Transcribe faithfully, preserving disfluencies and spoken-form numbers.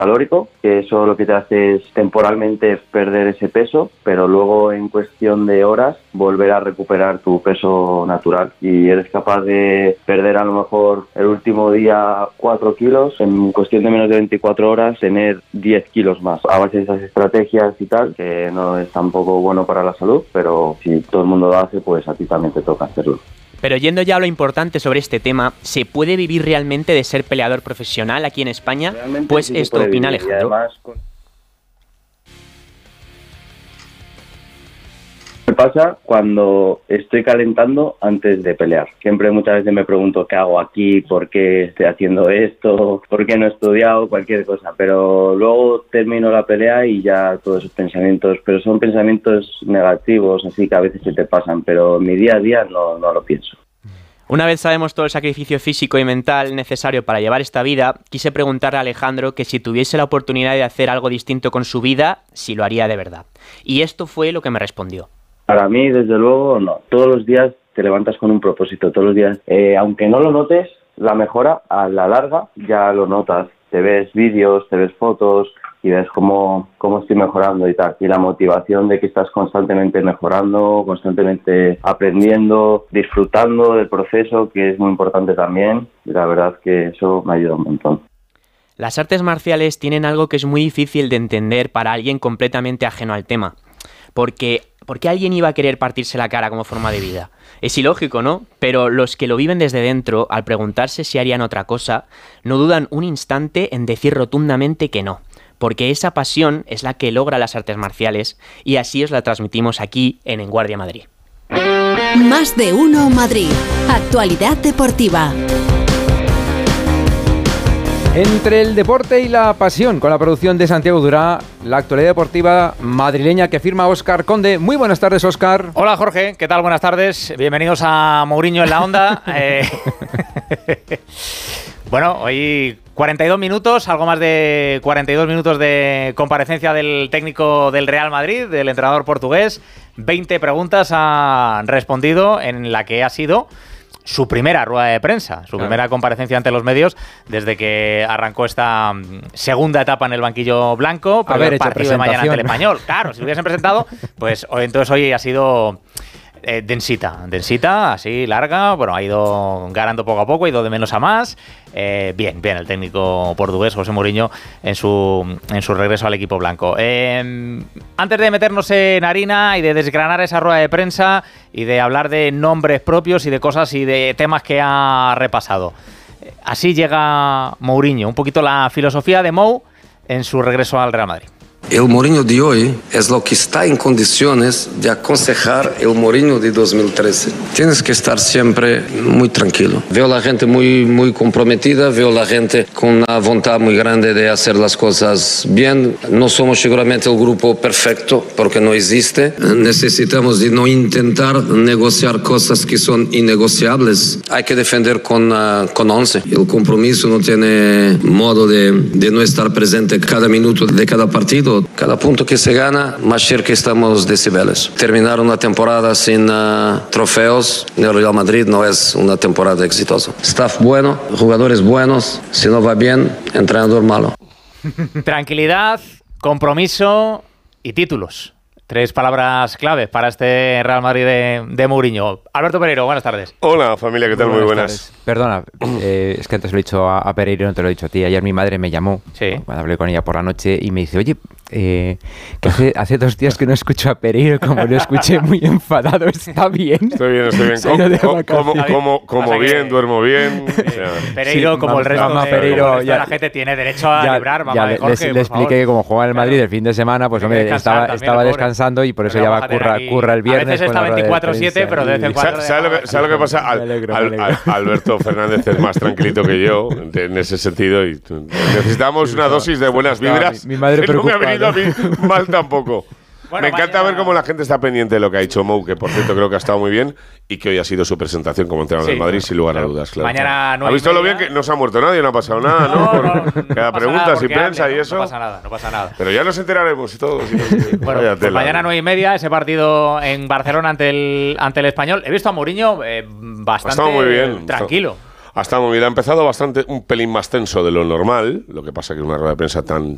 calórico, que eso lo que te hace es temporalmente perder ese peso, pero luego en cuestión de horas volver a recuperar tu peso natural, y eres capaz de perder a lo mejor el último día cuatro kilos, en cuestión de menos de veinticuatro horas tener diez kilos más, a base de esas estrategias y tal, que no es tampoco bueno para la salud, pero si todo el mundo lo hace, pues a ti también te toca hacerlo. Pero yendo ya a lo importante sobre este tema, ¿se puede vivir realmente de ser peleador profesional aquí en España? Realmente Pues sí esto opina Alejandro. Además, con... me pasa cuando estoy calentando antes de pelear. Siempre muchas veces me pregunto qué hago aquí, por qué estoy haciendo esto, por qué no he estudiado, cualquier cosa. Pero luego termino la pelea y ya todos esos pensamientos, pero son pensamientos negativos, así que a veces se te pasan, pero en mi día a día no, no lo pienso. Una vez sabemos todo el sacrificio físico y mental necesario para llevar esta vida, quise preguntarle a Alejandro que si tuviese la oportunidad de hacer algo distinto con su vida, si lo haría de verdad. Y esto fue lo que me respondió. Para mí, desde luego, no. Todos los días te levantas con un propósito, todos los días. Eh, aunque no lo notes, la mejora a la larga ya lo notas. Te ves vídeos, te ves fotos y ves cómo, cómo estoy mejorando y tal. Y la motivación de que estás constantemente mejorando, constantemente aprendiendo, disfrutando del proceso, que es muy importante también. Y la verdad que eso me ayuda un montón. Las artes marciales tienen algo que es muy difícil de entender para alguien completamente ajeno al tema. Porque, ¿por qué alguien iba a querer partirse la cara como forma de vida? Es ilógico, ¿no? Pero los que lo viven desde dentro, al preguntarse si harían otra cosa, no dudan un instante en decir rotundamente que no. Porque esa pasión es la que logra las artes marciales y así os la transmitimos aquí en En Guardia Madrid. Más de uno Madrid. Actualidad deportiva. Entre el deporte y la pasión, con la producción de Santiago Durá, la actualidad deportiva madrileña que firma Óscar Conde. Muy buenas tardes, Óscar. Hola, Jorge. ¿Qué tal? Buenas tardes. Bienvenidos a Mourinho en la Onda. eh... bueno, hoy cuarenta y dos minutos, algo más de cuarenta y dos minutos de comparecencia del técnico del Real Madrid, del entrenador portugués. veinte preguntas ha respondido en la que ha sido su primera rueda de prensa, su claro. primera comparecencia ante los medios desde que arrancó esta segunda etapa en el banquillo blanco, pero el partido de mañana ante el Español. Claro, si lo hubiesen presentado, pues entonces hoy ha sido eh, densita, densita, así larga, bueno, ha ido ganando poco a poco, ha ido de menos a más. Eh, bien, bien, el técnico portugués José Mourinho en su, en su regreso al equipo blanco. Eh, antes de meternos en harina y de desgranar esa rueda de prensa y de hablar de nombres propios y de cosas y de temas que ha repasado, así llega Mourinho, un poquito la filosofía de Mou en su regreso al Real Madrid. El Mourinho de hoy es lo que está en condiciones de aconsejar el Mourinho de dos mil trece. Tienes que estar siempre muy tranquilo. Veo la gente muy, muy comprometida, veo la gente con una voluntad muy grande de hacer las cosas bien. No somos seguramente el grupo perfecto, porque no existe. Necesitamos de no intentar negociar cosas que son innegociables. Hay que defender con, uh, con once. El compromiso no tiene modo de, de no estar presente cada minuto de cada partido. Cada punto que se gana, más cerca estamos de Cibeles. Terminar una temporada sin uh, trofeos en el Real Madrid no es una temporada exitosa. Staff bueno, jugadores buenos, si no va bien, entrenador malo. Tranquilidad, compromiso y títulos. Tres palabras claves para este Real Madrid de, de Mourinho. Alberto Pereiro, buenas tardes. Hola, familia, ¿qué tal? Muy buenas. buenas. Perdona, eh, es que antes lo he dicho a, a Pereiro, no te lo he dicho a ti. Ayer mi madre me llamó, sí. cuando hablé con ella por la noche, y me dice, oye, eh, que hace, hace dos días que no escucho a Pereiro, como lo escuché muy enfadado, ¿está bien? Estoy bien, estoy bien. Como, como, como, como bien, duermo bien. Eh, o sea, Pereiro, sí, como el resto mamá, de, Pereiro, como el resto ya, de la gente, tiene derecho a ya, librar, mamá ya de Jorge, le, le expliqué favor. que como juega en el Madrid claro. el fin de semana, pues hombre, estaba, también, estaba descansando y por eso pero ya va a curra, curra el viernes. A veces está veinticuatro siete, pero de vez en cuando... ¿Sabes lo que, ¿sabe lo que pasa? Al, alegro, al, al, Alberto Fernández es más tranquilito que yo en ese sentido y necesitamos sí, una no, dosis de buenas vibras. Mi, mi madre que no me ha venido a mí ¿no? mal tampoco. Bueno, me encanta mañana... ver cómo la gente está pendiente de lo que ha dicho Mou, que por cierto creo que ha estado muy bien y que hoy ha sido su presentación como entrenador sí, del Madrid, claro, sin lugar claro. a dudas. Claro. Mañana no ¿Ha visto lo bien que no se ha muerto nadie? No ha pasado nada, ¿no? no, Por no, no cada no pregunta y prensa hable, y eso. No pasa nada, no pasa nada. Pero ya nos enteraremos y todo. Si no, si bueno, pues mañana nueve y media, ese partido en Barcelona ante el, ante el Español. He visto a Mourinho eh, bastante muy bien, tranquilo. Ha estado muy bien, ha empezado bastante un pelín más tenso de lo normal, lo que pasa que una rueda de prensa tan